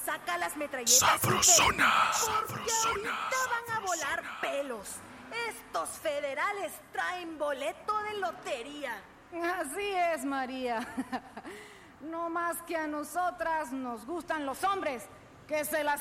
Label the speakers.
Speaker 1: saca las metralletas.
Speaker 2: Sabrosona.
Speaker 1: Porque ahorita van a volar pelos. Estos federales traen boleto de lotería.
Speaker 3: Así es, María. No más que a nosotras nos gustan los hombres que se las